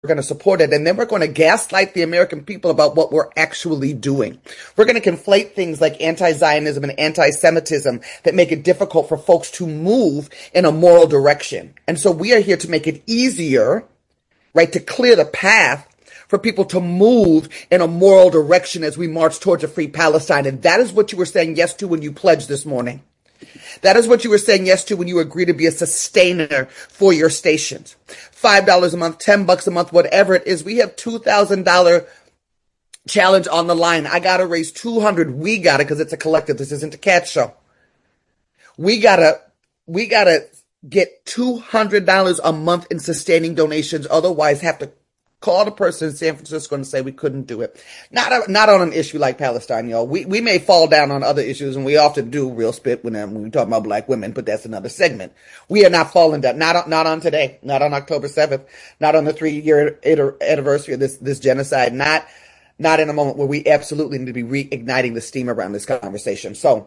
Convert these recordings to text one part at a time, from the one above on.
going to support it. And then we're going to gaslight the American people about what we're actually doing. We're going to conflate things like anti-Zionism and anti-Semitism that make it difficult for folks to move in a moral direction. And so we are here to make it easier, right, to clear the path for people to move in a moral direction as we march towards a free Palestine. And that is what you were saying yes to when you pledged this morning. That is what you were saying yes to when you agreed to be a sustainer for your stations. $5 a month, $10 a month, whatever it is. We have $2,000 challenge on the line. I got to raise 200. We got it because it's a collective. This isn't a cat show. We got to get $200 a month in sustaining donations. Otherwise have to call the person in San Francisco and say we couldn't do it. Not on an issue like Palestine, y'all. We may fall down on other issues, and we often do real spit when we talk about black women, but that's another segment. We are not falling down. Not on today. Not on October 7th. Not on the 3-year anniversary of this genocide. Not in a moment where we absolutely need to be reigniting the steam around this conversation. So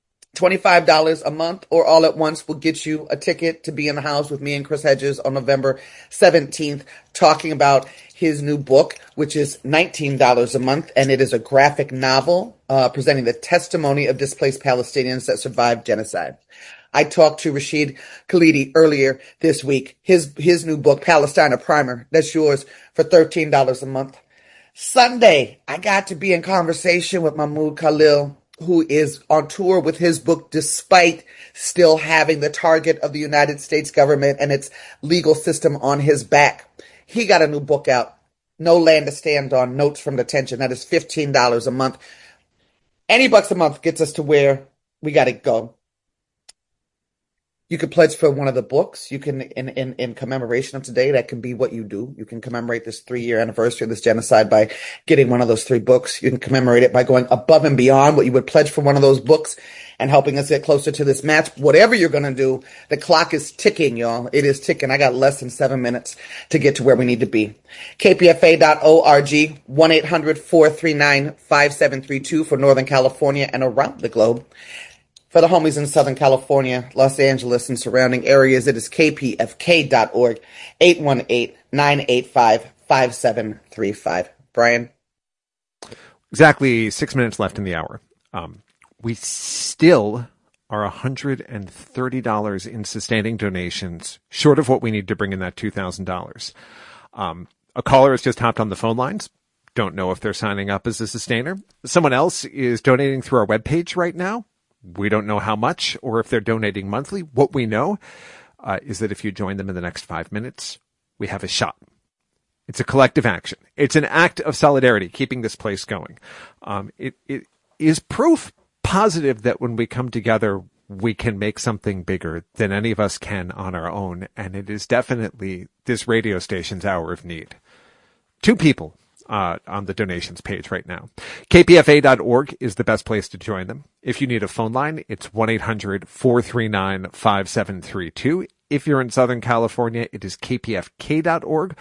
$25 a month or all at once will get you a ticket to be in the house with me and Chris Hedges on November 17th, talking about his new book, which is $19 a month. And it is a graphic novel presenting the testimony of displaced Palestinians that survived genocide. I talked to Rashid Khalidi earlier this week. His new book, Palestine, a Primer, that's yours for $13 a month. Sunday, I got to be in conversation with Mahmoud Khalil, who is on tour with his book despite still having the target of the United States government and its legal system on his back. He got a new book out, No Land to Stand On, Notes from Detention. That is $15 a month. Any bucks a month gets us to where we got to go. You could pledge for one of the books. You can, in commemoration of today, that can be what you do. You can commemorate this 3-year anniversary of this genocide by getting one of those 3 books. You can commemorate it by going above and beyond what you would pledge for one of those books and helping us get closer to this match. Whatever you're going to do, the clock is ticking, y'all. It is ticking. I got less than 7 minutes to get to where we need to be. KPFA.org, 1-800-439-5732 for Northern California and around the globe. For the homies in Southern California, Los Angeles, and surrounding areas, it is kpfk.org, 818-985-5735. Brian? Exactly 6 minutes left in the hour. We still are $130 in sustaining donations, short of what we need to bring in that $2,000. A caller has just hopped on the phone lines. Don't know if they're signing up as a sustainer. Someone else is donating through our webpage right now. We don't know how much or if they're donating monthly. What we know is that if you join them in the next 5 minutes, we have a shot. It's a collective action. It's an act of solidarity, keeping this place going. It is proof positive that when we come together, we can make something bigger than any of us can on our own. And it is definitely this radio station's hour of need. 2 people on the donations page right now. KPFA.org is the best place to join them. If you need a phone line, it's 1-800-439-5732. If you're in Southern California, it is kpfk.org,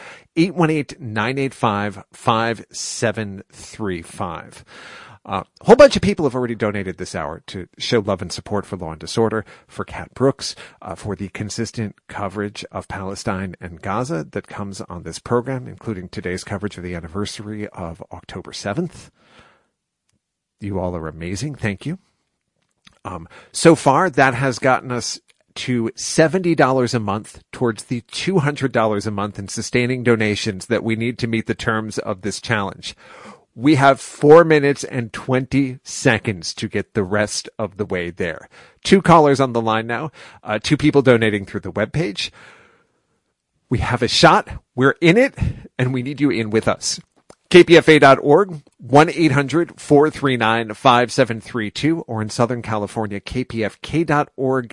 818-985-5735. A whole bunch of people have already donated this hour to show love and support for Law and Disorder, for Kat Brooks, for the consistent coverage of Palestine and Gaza that comes on this program, including today's coverage of the anniversary of October 7th. You all are amazing. Thank you. So far, that has gotten us to $70 a month towards the $200 a month in sustaining donations that we need to meet the terms of this challenge. We have 4 minutes and 20 seconds to get the rest of the way there. 2 callers on the line now, 2 people donating through the webpage. We have a shot. We're in it, and we need you in with us. KPFA.org, 1-800-439-5732, or in Southern California, KPFK.org,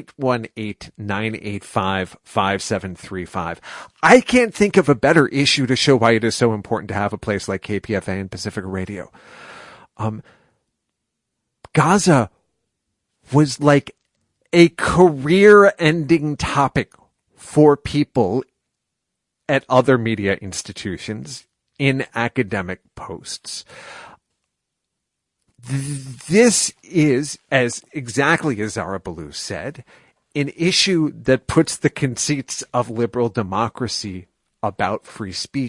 818-985-5735. I can't think of a better issue to show why it is so important to have a place like KPFA and Pacifica Radio. Gaza was like a career-ending topic for people at other media institutions in academic posts. This is, as exactly as Zara Ballou said, an issue that puts the conceits of liberal democracy about free speech